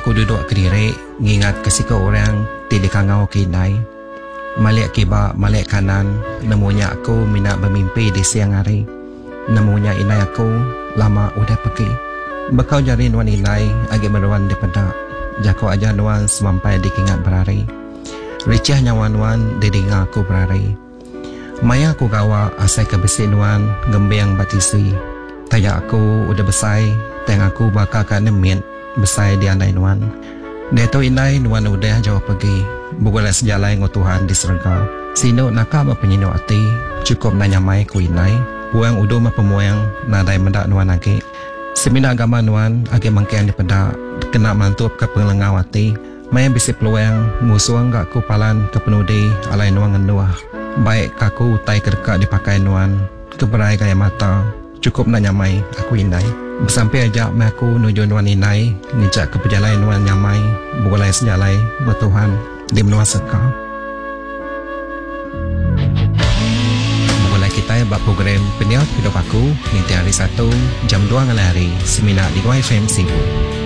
aku duduk kediri, ngingat kasih ke orang tidak kangau kinai. Malik kiba, malik kanan, namunya aku minat bermimpi di siang hari. Namunya inai aku lama udah pergi. Bakau jari nuan inai agak meruan di pedak. Jako aja nuan semampai dikingat berari. Ricah nyawan-wan didinga aku berari. Maya aku gawa asai ke besi nuan gembiang batisi. Taya aku udah besai, teng aku bakal ka nemit besai di andai nuan. Deto inai nuan udah jauh pergi. Bukulah sejalai ngo Tuhan di serga. Sino nakam penyino ati, cukup nanya mai ku inai. Puang udo ma pemuang nadai mendak nuan agi. Semina agama nuan agi mangkian di pedak. Kena mantup ke penglengau ati. Maya bisi peluang musuang gak ku palan ke penudi alai nuang ngenuah. Baik kaku utai kedekat dipakai nuan. Keberai gaya mata. Cukup nanya mai aku inai. Bersampai ajak mai aku nuju nuan inai. Nijak ke pejalai nuan nyamai. Bukulai sejalai bertuhan di menua sekal. Mulai kita buat program Peniaut Hidup Aku. Nanti hari 1 jam 2 hari Seminar di YFM Singapura.